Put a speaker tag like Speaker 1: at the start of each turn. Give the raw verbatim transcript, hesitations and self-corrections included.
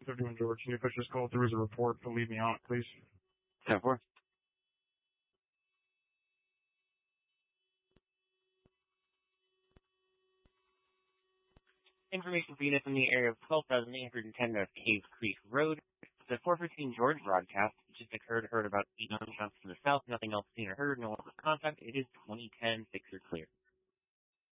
Speaker 1: thirty-one George, can you push this call through as a report to leave me on it, please?
Speaker 2: ten four.
Speaker 3: Information for units in the area of twelve thousand eight hundred ten North Cave Creek Road. The four fifteen George broadcast just occurred, heard about eight gunshots to the south, nothing else seen or heard, no one was contact. It is twenty ten, six are clear.